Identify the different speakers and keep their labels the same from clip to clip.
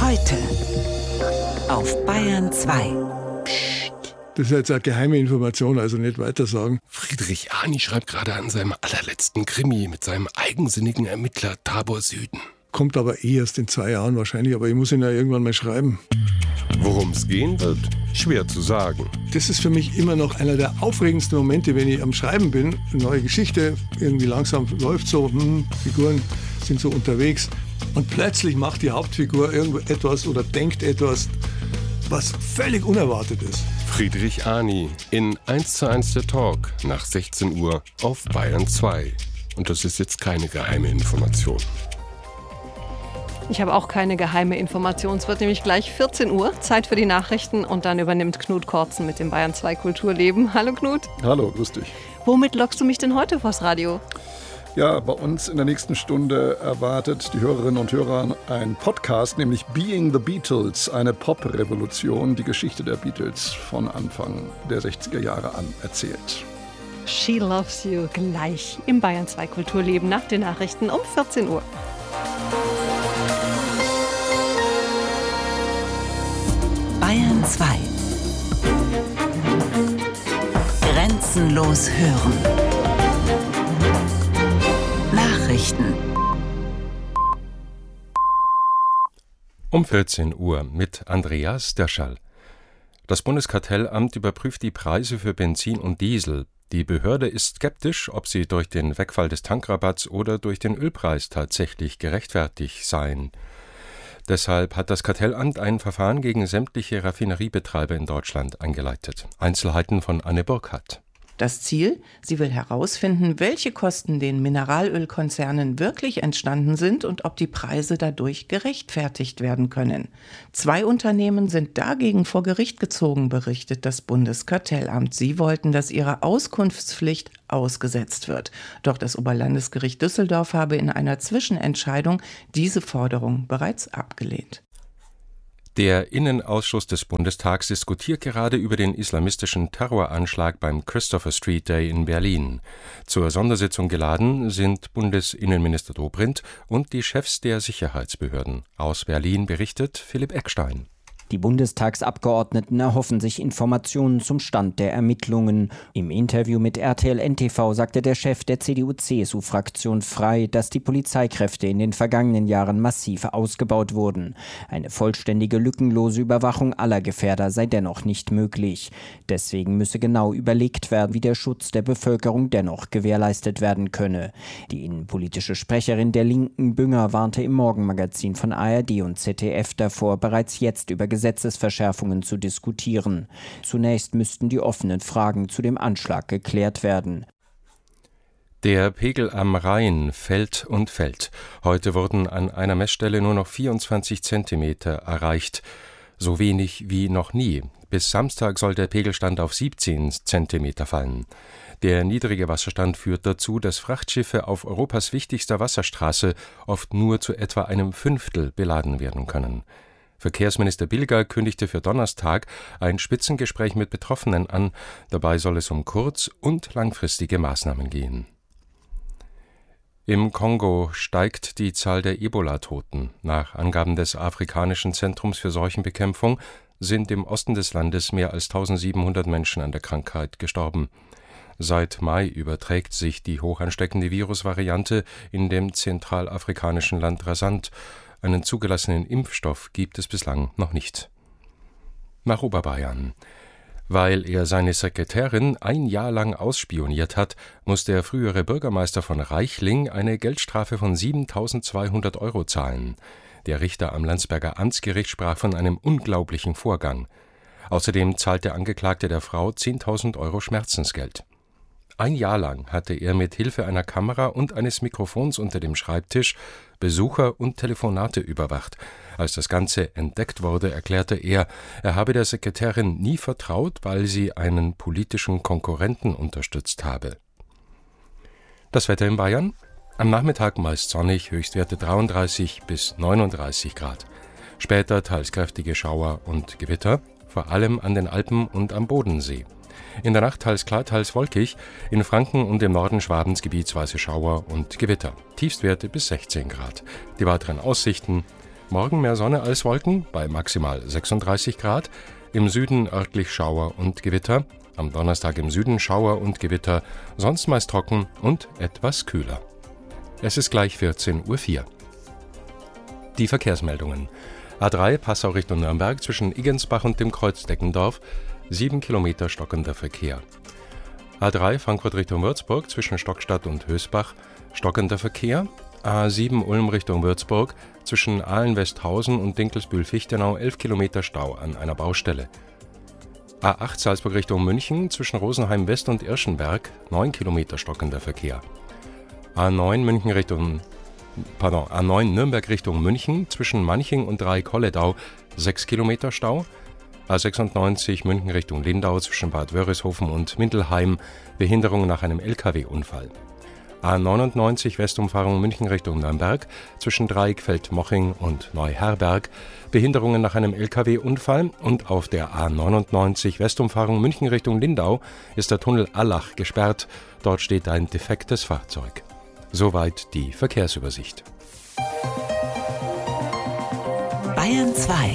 Speaker 1: Heute auf Bayern 2.
Speaker 2: Das ist jetzt eine geheime Information, also nicht weiter sagen.
Speaker 3: Friedrich Arni schreibt gerade an seinem allerletzten Krimi mit seinem eigensinnigen Ermittler Tabor Süden.
Speaker 2: Kommt aber erst in 2 Jahren wahrscheinlich, aber ich muss ihn ja irgendwann mal schreiben.
Speaker 3: Worum es gehen wird, schwer zu sagen.
Speaker 2: Das ist für mich immer noch einer der aufregendsten Momente, wenn ich am Schreiben bin. Eine neue Geschichte, irgendwie langsam läuft so, Figuren sind so unterwegs. Und plötzlich macht die Hauptfigur irgendetwas oder denkt etwas, was völlig unerwartet ist.
Speaker 3: Friedrich Arni in 1:1 der Talk nach 16 Uhr auf Bayern 2. Und das ist jetzt keine geheime Information.
Speaker 4: Ich habe auch keine geheime Information. Es wird nämlich gleich 14 Uhr, Zeit für die Nachrichten und dann übernimmt Knut Kortzen mit dem Bayern 2 Kulturleben. Hallo Knut.
Speaker 5: Hallo, grüß dich.
Speaker 4: Womit lockst du mich denn heute vors Radio?
Speaker 5: Ja, bei uns in der nächsten Stunde erwartet die Hörerinnen und Hörer ein Podcast, nämlich Being the Beatles, eine Pop-Revolution, die Geschichte der Beatles von Anfang der 60er Jahre an erzählt.
Speaker 4: She Loves You gleich im Bayern 2 Kulturleben nach den Nachrichten um 14 Uhr.
Speaker 1: Bayern 2. Grenzenlos hören. Nachrichten.
Speaker 6: Um 14 Uhr mit Andreas Derschall. Das Bundeskartellamt überprüft die Preise für Benzin und Diesel. Die Behörde ist skeptisch, ob sie durch den Wegfall des Tankrabatts oder durch den Ölpreis tatsächlich gerechtfertigt seien. Deshalb hat das Kartellamt ein Verfahren gegen sämtliche Raffineriebetreiber in Deutschland eingeleitet. Einzelheiten von Anne Burkhardt.
Speaker 7: Das Ziel? Sie will herausfinden, welche Kosten den Mineralölkonzernen wirklich entstanden sind und ob die Preise dadurch gerechtfertigt werden können. 2 Unternehmen sind dagegen vor Gericht gezogen, berichtet das Bundeskartellamt. Sie wollten, dass ihre Auskunftspflicht ausgesetzt wird. Doch das Oberlandesgericht Düsseldorf habe in einer Zwischenentscheidung diese Forderung bereits abgelehnt.
Speaker 6: Der Innenausschuss des Bundestags diskutiert gerade über den islamistischen Terroranschlag beim Christopher Street Day in Berlin. Zur Sondersitzung geladen sind Bundesinnenminister Dobrindt und die Chefs der Sicherheitsbehörden. Aus Berlin berichtet Philipp Eckstein.
Speaker 8: Die Bundestagsabgeordneten erhoffen sich Informationen zum Stand der Ermittlungen. Im Interview mit RTL-NTV sagte der Chef der CDU-CSU-Fraktion frei, dass die Polizeikräfte in den vergangenen Jahren massiv ausgebaut wurden. Eine vollständige, lückenlose Überwachung aller Gefährder sei dennoch nicht möglich. Deswegen müsse genau überlegt werden, wie der Schutz der Bevölkerung dennoch gewährleistet werden könne. Die innenpolitische Sprecherin der Linken, Bünger, warnte im Morgenmagazin von ARD und ZDF davor, bereits jetzt über Gesetzesverschärfungen zu diskutieren. Zunächst müssten die offenen Fragen zu dem Anschlag geklärt werden.
Speaker 6: Der Pegel am Rhein fällt und fällt. Heute wurden an einer Messstelle nur noch 24 Zentimeter erreicht. So wenig wie noch nie. Bis Samstag soll der Pegelstand auf 17 Zentimeter fallen. Der niedrige Wasserstand führt dazu, dass Frachtschiffe auf Europas wichtigster Wasserstraße oft nur zu etwa einem Fünftel beladen werden können. Verkehrsminister Bilger kündigte für Donnerstag ein Spitzengespräch mit Betroffenen an. Dabei soll es um kurz- und langfristige Maßnahmen gehen. Im Kongo steigt die Zahl der Ebola-Toten. Nach Angaben des Afrikanischen Zentrums für Seuchenbekämpfung sind im Osten des Landes mehr als 1700 Menschen an der Krankheit gestorben. Seit Mai überträgt sich die hochansteckende Virusvariante in dem zentralafrikanischen Land rasant. Einen zugelassenen Impfstoff gibt es bislang noch nicht. Nach Oberbayern. Weil er seine Sekretärin 1 Jahr lang ausspioniert hat, muss der frühere Bürgermeister von Reichling eine Geldstrafe von 7.200 € zahlen. Der Richter am Landsberger Amtsgericht sprach von einem unglaublichen Vorgang. Außerdem zahlt der Angeklagte der Frau 10.000 € Schmerzensgeld. 1 Jahr lang hatte er mit Hilfe einer Kamera und eines Mikrofons unter dem Schreibtisch Besucher und Telefonate überwacht. Als das Ganze entdeckt wurde, erklärte er, er habe der Sekretärin nie vertraut, weil sie einen politischen Konkurrenten unterstützt habe. Das Wetter in Bayern? Am Nachmittag meist sonnig, Höchstwerte 33 bis 39 Grad. Später teils kräftige Schauer und Gewitter, vor allem an den Alpen und am Bodensee. In der Nacht teils klar, teils wolkig, in Franken und im Norden Schwabens gebietsweise Schauer und Gewitter. Tiefstwerte bis 16 Grad. Die weiteren Aussichten: Morgen mehr Sonne als Wolken bei maximal 36 Grad. Im Süden örtlich Schauer und Gewitter. Am Donnerstag im Süden Schauer und Gewitter, sonst meist trocken und etwas kühler. Es ist gleich 14:04 Uhr. Die Verkehrsmeldungen. A3 Passau Richtung Nürnberg zwischen Iggensbach und dem Kreuz Deckendorf, 7 Kilometer stockender Verkehr. A3 Frankfurt Richtung Würzburg zwischen Stockstadt und Hösbach, stockender Verkehr. A7 Ulm Richtung Würzburg zwischen Ahlen-Westhausen und Dinkelsbühl-Fichtenau 11 Kilometer Stau an einer Baustelle. A8 Salzburg Richtung München zwischen Rosenheim West und Irschenberg 9 Kilometer stockender Verkehr. A9 Nürnberg Richtung München zwischen Manching und Dreieck-Holledau 6 Kilometer Stau. A96 München Richtung Lindau zwischen Bad Wörishofen und Mindelheim Behinderung nach einem LKW-Unfall. A99 Westumfahrung München Richtung Nürnberg zwischen Dreieckfeld-Moching und Neuherberg Behinderungen nach einem LKW-Unfall, und auf der A99 Westumfahrung München Richtung Lindau ist der Tunnel Allach gesperrt. Dort steht ein defektes Fahrzeug. Soweit die Verkehrsübersicht.
Speaker 1: Bayern 2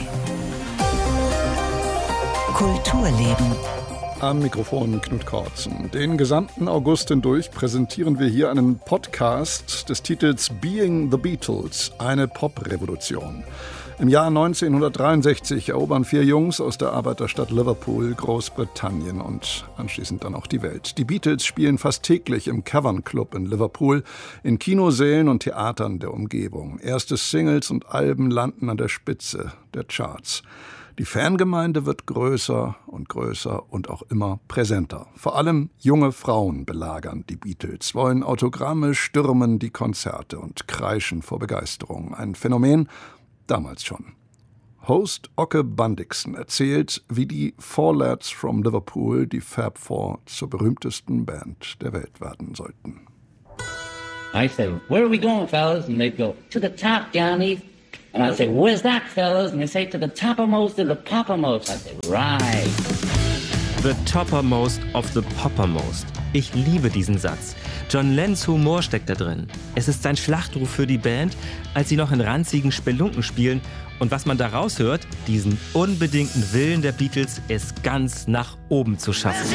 Speaker 1: Kulturleben.
Speaker 5: Am Mikrofon Knut Kortzen. Den gesamten August hindurch präsentieren wir hier einen Podcast des Titels Being the Beatles, eine Pop-Revolution. Im Jahr 1963 erobern 4 Jungs aus der Arbeiterstadt Liverpool Großbritannien und anschließend dann auch die Welt. Die Beatles spielen fast täglich im Cavern Club in Liverpool, in Kinosälen und Theatern der Umgebung. Erste Singles und Alben landen an der Spitze der Charts. Die Fangemeinde wird größer und auch immer präsenter. Vor allem junge Frauen belagern die Beatles, wollen Autogramme, stürmen die Konzerte und kreischen vor Begeisterung. Ein Phänomen damals schon. Host Ocke Bundixen erzählt, wie die Four Lads from Liverpool, die Fab Four, zur berühmtesten Band der Welt werden sollten.
Speaker 9: I said, "Where are we going, fellas?" And they'd go, "To the top, Johnny." And I'd say, "Where's that, fellas?" And they'd say, "To the toppermost of the poppermost." I'd say, "Right."
Speaker 10: The toppermost of the poppermost. Ich liebe diesen Satz. John Lennons Humor steckt da drin. Es ist sein Schlachtruf für die Band, als sie noch in ranzigen Spelunken spielen. Und was man da raushört, diesen unbedingten Willen der Beatles, es ganz nach oben zu schaffen.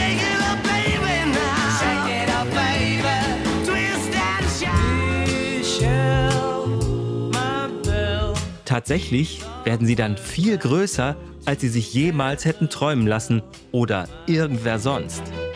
Speaker 10: Tatsächlich werden sie dann viel größer, als sie sich jemals hätten träumen lassen oder irgendwer sonst.